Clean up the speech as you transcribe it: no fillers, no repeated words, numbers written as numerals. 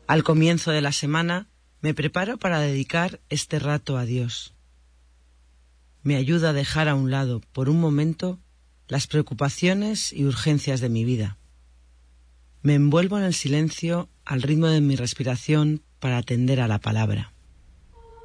Al comienzo de la semana me preparo para dedicar este rato a Dios. Me ayuda a dejar a un lado, por un momento, las preocupaciones y urgencias de mi vida. Me envuelvo en el silencio al ritmo de mi respiración para atender a la palabra.